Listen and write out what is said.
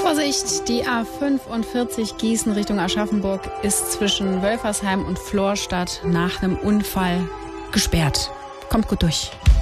Vorsicht, die A45 Gießen Richtung Aschaffenburg ist zwischen Wölfersheim und Florstadt nach einem Unfall gesperrt. Kommt gut durch.